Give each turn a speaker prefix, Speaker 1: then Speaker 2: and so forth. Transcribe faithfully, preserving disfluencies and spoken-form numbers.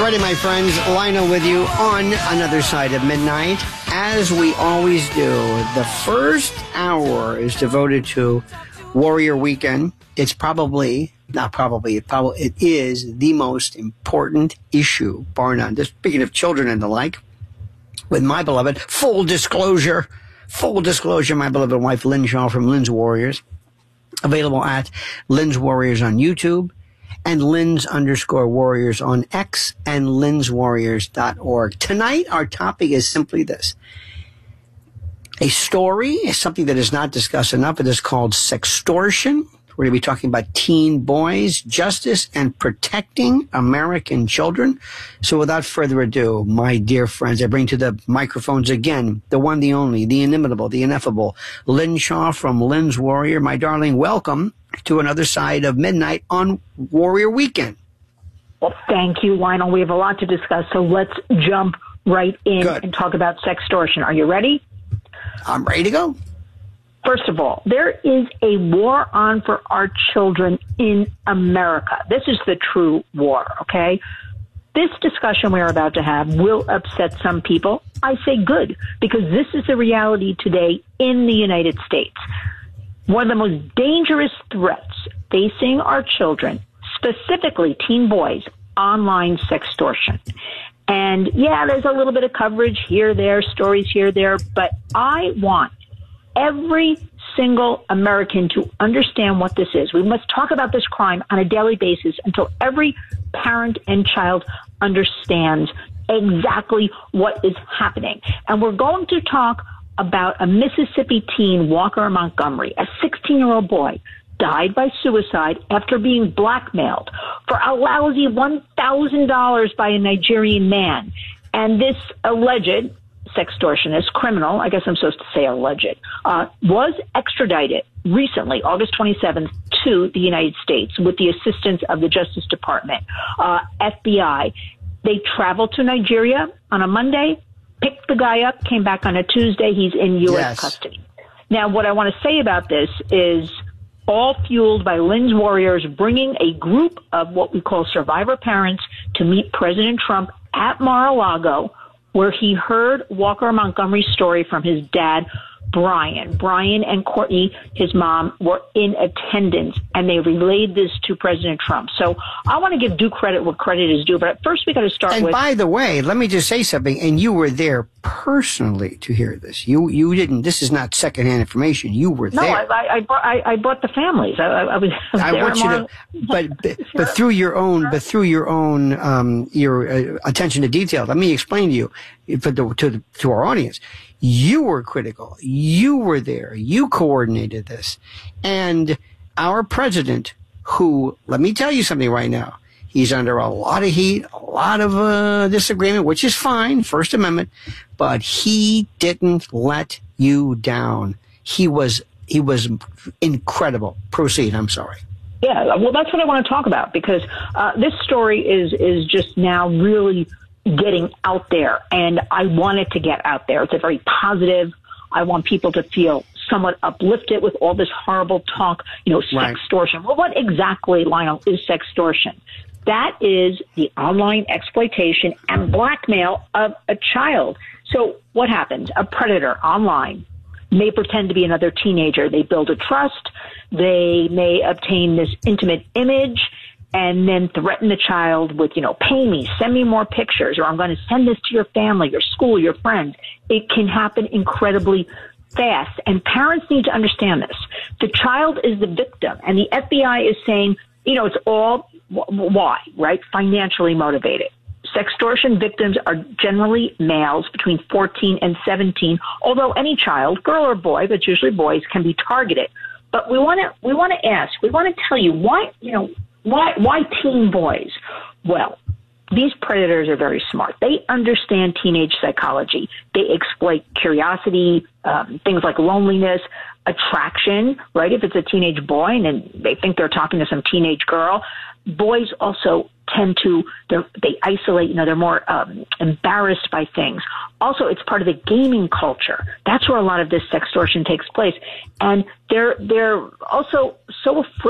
Speaker 1: Alrighty, my friends, Lionel with you on Another Side of Midnight. As we always do, the first hour is devoted to Warrior Weekend. It's probably, not probably, it probably, it is the most important issue, bar none. Just speaking of children and the like, with my beloved, full disclosure, full disclosure, my beloved wife, Lynn Shaw from Lynn's Warriors, available at Lynn's Warriors on YouTube, and Lynn's underscore Warriors on X, and lynn's warriors dot org. Tonight, our topic is simply this. A story is something that is not discussed enough. It is called sextortion. We're going to be talking about teen boys, justice, and protecting American children. So without further ado, my dear friends, I bring to the microphones again, the one, the only, the inimitable, the ineffable, Lynn Shaw from Lynn's Warrior. My darling, welcome to Another Side of Midnight on Warrior Weekend.
Speaker 2: Well, thank you, Lionel. We have a lot to discuss, so let's jump right in
Speaker 1: Good.
Speaker 2: and talk about sextortion. Are you ready?
Speaker 1: I'm ready to go.
Speaker 2: First of all, there is a war on for our children in America. This is the true war, okay? This discussion we're about to have will upset some people. I say good, because this is the reality today in the United States. One of the most dangerous threats facing our children, specifically teen boys, online sextortion. And yeah, there's a little bit of coverage here, there, stories here, there, but I want every single American to understand what this is. We must talk about this crime on a daily basis until every parent and child understands exactly what is happening. And we're going to talk about a Mississippi teen, Walker Montgomery, a sixteen-year-old boy, died by suicide after being blackmailed for a lousy one thousand dollars by a Nigerian man. And this alleged sextortionist, criminal, I guess I'm supposed to say alleged, uh, was extradited recently, August twenty-seventh, to the United States with the assistance of the Justice Department, uh, F B I. They traveled to Nigeria on a Monday, picked the guy up, came back on a Tuesday. He's in U S
Speaker 1: Yes.
Speaker 2: custody. Now, what I want to say about this is all fueled by Lynn's Warriors bringing a group of what we call survivor parents to meet President Trump at Mar-a-Lago, where he heard Walker Montgomery's story from his dad, Brian. Brian and Courtney, his mom, were in attendance, and they relayed this to President Trump. So I want to give due credit where credit is due, but first we got to start
Speaker 1: And
Speaker 2: with...
Speaker 1: by the way, let me just say something, and you were there personally to hear this. You you didn't, this is not secondhand information. You were
Speaker 2: No,
Speaker 1: there.
Speaker 2: I, I, brought, I, I brought the families. I, I, I was, I was
Speaker 1: I
Speaker 2: there
Speaker 1: want you to,
Speaker 2: among-
Speaker 1: but, but but through your own, but through your own, um, your uh, attention to detail. Let me explain to you, for the, to the, to our audience. You were critical. You were there. You coordinated this, and our president, who, let me tell you something right now, he's under a lot of heat, a lot of uh, disagreement, which is fine, First Amendment, but he didn't let you down. He was he was incredible. Proceed. I'm sorry.
Speaker 2: Yeah, well, that's what I want to talk about, because uh, this story is is just now really getting out there, and I want it to get out there. It's a very positive. I want people to feel somewhat uplifted with all this horrible talk, you know,
Speaker 1: Right.
Speaker 2: sextortion. Well, what exactly, Lionel, is sextortion? That is the online exploitation and blackmail of a child. So what happens? A predator online may pretend to be another teenager. They build a trust. They may obtain this intimate image and then threaten the child with, you know, pay me, send me more pictures, or I'm going to send this to your family, your school, your friends. It can happen incredibly fast, and parents need to understand this. The child is the victim, and the F B I is saying, you know, it's all why, right? Financially motivated. Sextortion victims are generally males between fourteen and seventeen, although any child, girl or boy, but usually boys, can be targeted. But we want to we want to ask, we want to tell you why, you know, why why teen boys? Well, these predators are very smart. They understand teenage psychology. They exploit curiosity, um, things like loneliness, attraction, right? If it's a teenage boy and then they think they're talking to some teenage girl. Boys also tend to, they isolate, you know, they're more um, embarrassed by things. Also, it's part of the gaming culture. That's where a lot of this sextortion takes place. And they're, they're also so afraid